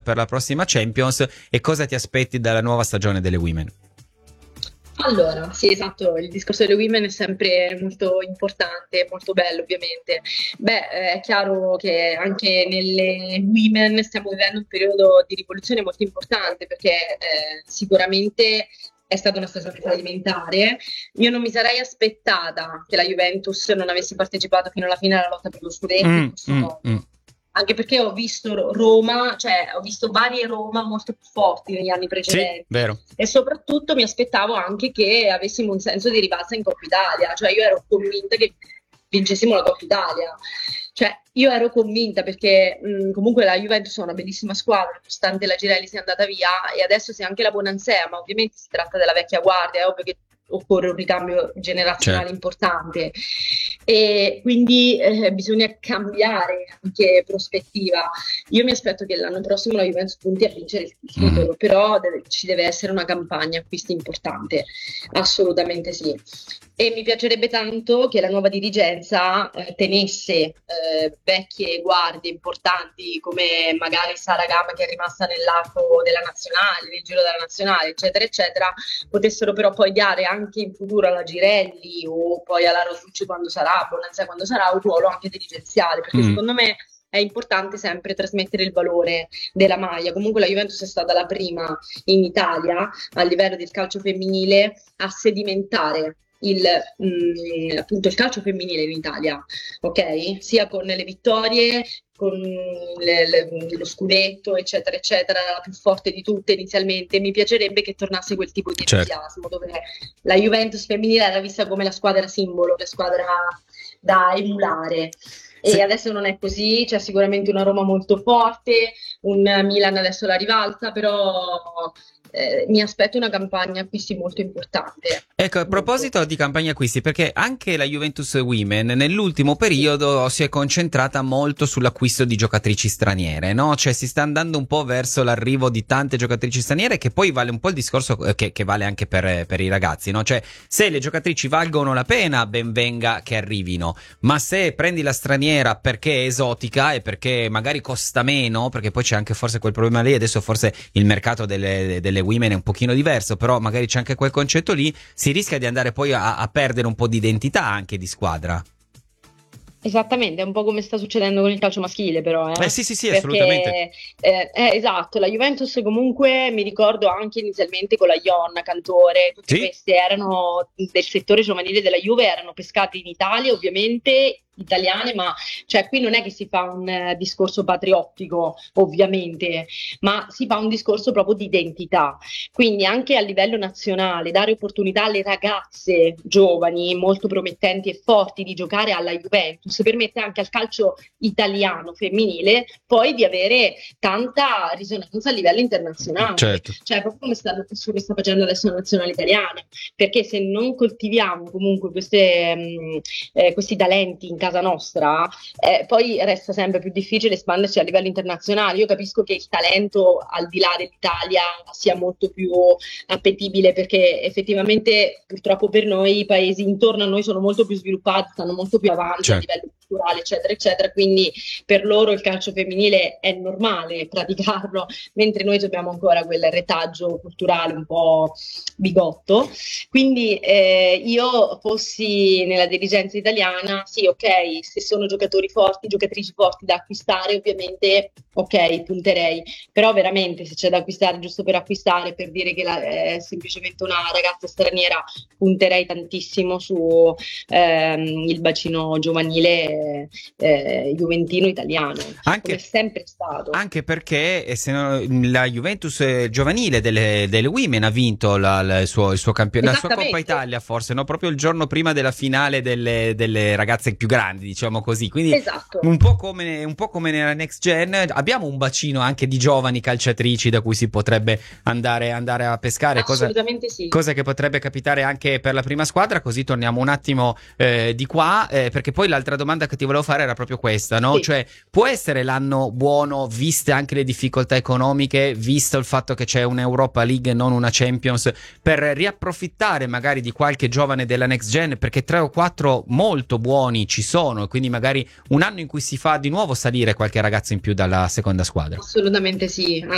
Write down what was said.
per la prossima Champions e cosa ti aspetti dalla nuova stagione delle Women. Allora, sì, esatto, il discorso delle women è sempre molto importante, molto bello ovviamente. Beh, è chiaro che anche nelle women stiamo vivendo un periodo di rivoluzione molto importante perché sicuramente è stata una stagione fallimentare. Io non mi sarei aspettata che la Juventus non avesse partecipato fino alla fine alla lotta per lo scudetto in questo modo. Anche perché ho visto Roma, cioè ho visto varie Roma molto più forti negli anni Sì, precedenti vero. e soprattutto mi aspettavo anche che avessimo un senso di rivalsa in Coppa Italia, cioè io ero convinta che vincessimo la Coppa Italia, cioè io ero convinta perché comunque la Juventus è una bellissima squadra, nonostante la Girelli sia andata via e adesso c'è anche la Bonansea, ma ovviamente si tratta della vecchia guardia, è ovvio che occorre un ricambio generazionale Certo. importante e quindi bisogna cambiare anche prospettiva. Io mi aspetto che l'anno prossimo la Juventus punti a vincere il titolo, però ci deve essere una campagna acquisti importante, assolutamente sì. E mi piacerebbe tanto che la nuova dirigenza tenesse vecchie guardie importanti come magari Sara Gama che è rimasta nell'arco della nazionale, nel giro della nazionale, eccetera, eccetera, potessero però poi dare anche in futuro alla Girelli o poi alla Rosucci quando sarà, a Bonanza quando sarà, un ruolo anche dirigenziale, perché secondo me è importante sempre trasmettere il valore della maglia. Comunque la Juventus è stata la prima in Italia a livello del calcio femminile a sedimentare appunto il calcio femminile in Italia, ok? Sia con le vittorie, con lo scudetto, eccetera, eccetera, la più forte di tutte inizialmente. Mi piacerebbe che tornasse quel tipo di entusiasmo, dove la Juventus femminile era vista come la squadra simbolo, la squadra da emulare. E adesso non è così, c'è sicuramente una Roma molto forte, un Milan adesso la rivalsa, però mi aspetto una campagna acquisti molto importante. Ecco, a proposito di campagna acquisti, perché anche la Juventus Women nell'ultimo periodo si è concentrata molto sull'acquisto di giocatrici straniere, no? Cioè si sta andando un po' verso l'arrivo di tante giocatrici straniere, che poi vale un po' il discorso che vale anche per i ragazzi, no? Cioè se le giocatrici valgono la pena, ben venga che arrivino, ma se prendi la straniera perché è esotica e perché magari costa meno, perché poi c'è anche forse quel problema lì, adesso forse il mercato delle women è un pochino diverso, però magari c'è anche quel concetto lì, si rischia di andare poi a perdere un po' di identità anche di squadra. Esattamente, è un po' come sta succedendo con il calcio maschile, però, Sì, perché, assolutamente. esatto, la Juventus comunque mi ricordo anche inizialmente con la Ionna, Cantore, tutte Sì. queste erano del settore giovanile della Juve, erano pescate in Italia, ovviamente italiane, ma cioè qui non è che si fa un discorso patriottico, ovviamente, ma si fa un discorso proprio di identità. Quindi anche a livello nazionale dare opportunità alle ragazze giovani, molto promettenti e forti di giocare alla Juventus permette anche al calcio italiano femminile poi di avere tanta risonanza a livello internazionale. Certo. Cioè proprio come sta facendo adesso la nazionale italiana, perché se non coltiviamo comunque questi talenti in casa nostra, poi resta sempre più difficile espandersi a livello internazionale. Io capisco che il talento al di là dell'Italia sia molto più appetibile perché effettivamente purtroppo per noi i paesi intorno a noi sono molto più sviluppati, stanno molto più avanti a livello culturale, eccetera, eccetera, quindi per loro il calcio femminile è normale praticarlo, mentre noi abbiamo ancora quel retaggio culturale un po' bigotto. Quindi io fossi nella dirigenza italiana, sì, ok, se sono giocatori forti, giocatrici forti da acquistare, ovviamente ok, punterei, però veramente se c'è da acquistare giusto per acquistare, per dire che è semplicemente una ragazza straniera, punterei tantissimo su il bacino giovanile juventino italiano, come è sempre stato. Anche perché la Juventus giovanile delle Women ha vinto il suo campionato, la sua Coppa Italia forse, no? Proprio il giorno prima della finale delle ragazze più grandi, diciamo così, quindi esatto. un po' come nella Next Gen abbiamo un bacino anche di giovani calciatrici da cui si potrebbe andare a pescare, assolutamente sì. Cosa che potrebbe capitare anche per la prima squadra. Così torniamo un attimo di qua, perché poi l'altra domanda che ti volevo fare era proprio questa, no? Sì. Cioè può essere l'anno buono viste anche le difficoltà economiche, visto il fatto che c'è un'Europa League e non una Champions, per riapprofittare magari di qualche giovane della Next Gen, perché 3 o 4 molto buoni ci sono, quindi magari un anno in cui si fa di nuovo salire qualche ragazzo in più dalla seconda squadra. Assolutamente sì.